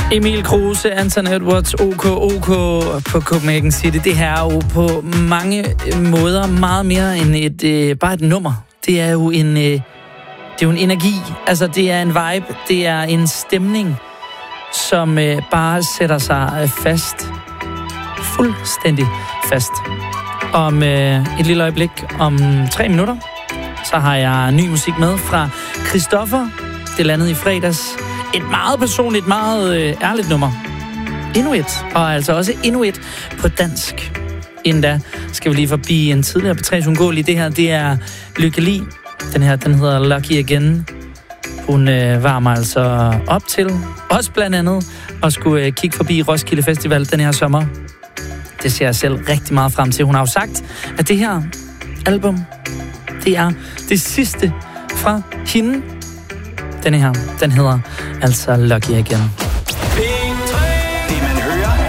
Emil Kruse, Anton Edwards, OK på Copenhagen City. Det her er jo på mange måder meget mere end bare et nummer. Det er jo en energi. Altså, det er en vibe. Det er en stemning, som bare sætter sig fast. Fuldstændig fast. Om et lille øjeblik, om 3 minutter, så har jeg ny musik med fra Christoffer. Det landede i fredags. Et meget personligt, meget ærligt nummer. Endnu et. Og altså også endnu et på dansk. Inden da skal vi lige forbi en tidligere P3's undgåelig. Det her, det er Lykke Li. Den hedder Lucky Again. Hun varmer altså op til, også blandt andet, at skulle kigge forbi Roskilde Festival den her sommer. Det ser jeg selv rigtig meget frem til. Hun har jo sagt, at det her album, det er det sidste fra hende. Den her, den hedder altså Lucky Again.